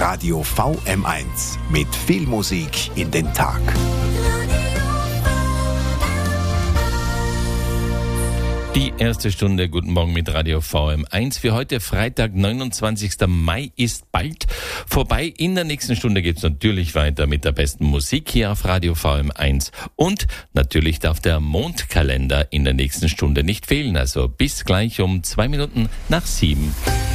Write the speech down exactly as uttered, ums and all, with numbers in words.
Radio V M eins mit viel Musik in den Tag. Die erste Stunde, guten Morgen mit Radio V M eins. Für heute Freitag, neunundzwanzigster Mai ist bald vorbei. In der nächsten Stunde geht es natürlich weiter mit der besten Musik hier auf Radio V M eins. Und natürlich darf der Mondkalender in der nächsten Stunde nicht fehlen. Also bis gleich um zwei Minuten nach sieben.